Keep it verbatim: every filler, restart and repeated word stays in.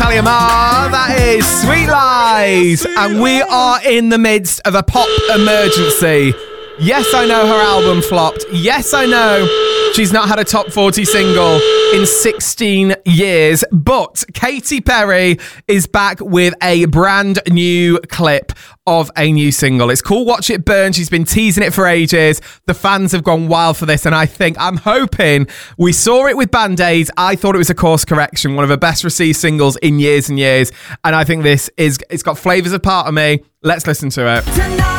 Natalia Marr. That is Sweet Lies. And we are in the midst of a pop emergency. Yes, I know her album flopped. Yes, I know she's not had a top forty single in sixteen years. But Katy Perry is back with a brand new clip of a new single. It's called Watch It Burn. She's been teasing it for ages. The fans have gone wild for this. And I think, I'm hoping, we saw it with Band-Aids. I thought it was a course correction, one of her best received singles in years and years. And I think this is, it's got flavours of Part of Me. Let's listen to it. Tonight.